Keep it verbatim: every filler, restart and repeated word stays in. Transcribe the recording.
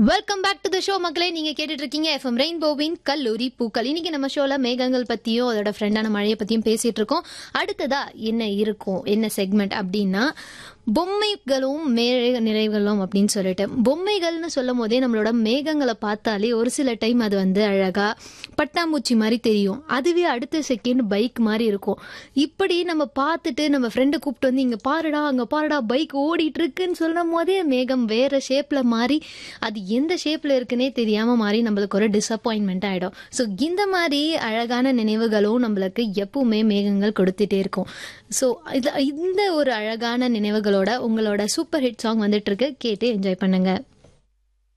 Welcome back to the show மக்களே. நீங்க கேட்டுட்டு இருக்கீங்க எஃப்எம் ரெயின்போவின் கல்லூரி பூக்கள். இன்னைக்கு நம்ம ஷோல மேகங்கள் பத்தியும் அதோட ஃப்ரெண்டான மழையை பத்தியும் பேசிட்டு இருக்கோம். அடுத்ததா என்ன இருக்கும், என்ன செக்மெண்ட் அப்படின்னா பொம்மைகளும் மேக நிறைவுகளும் அப்படின்னு சொல்லிட்டு, பொம்மைகள்னு சொல்லும் போதே நம்மளோட மேகங்களை பார்த்தாலே ஒரு சில டைம் அது வந்து அழகா பட்டாம்பூச்சி மாதிரி தெரியும். அதுவே அடுத்த செகண்ட் பைக் மாதிரி இருக்கும். இப்படி நம்ம பார்த்துட்டு நம்ம ஃப்ரெண்டை கூப்பிட்டு வந்து இங்க பாருடா அங்க பாருடா பைக் ஓடிட்டு இருக்குன்னு சொல்லும் போதே மேகம் வேற ஷேப்ல மாறி அது எந்த ஷேப்ல இருக்குன்னே தெரியாம மாறி நம்மளுக்கு ஒரு டிசப்பாயின்மெண்ட் ஆயிடும். ஸோ இந்த மாதிரி அழகான நினைவுகளும் நம்மளுக்கு எப்பவுமே மேகங்கள் கொடுத்துட்டே இருக்கும். ஸோ இது இந்த ஒரு அழகான நினைவுகளோட உங்களோட சூப்பர் ஹிட் சாங் வந்துட்டு இருக்கு, கேட்டு என்ஜாய் பண்ணுங்க.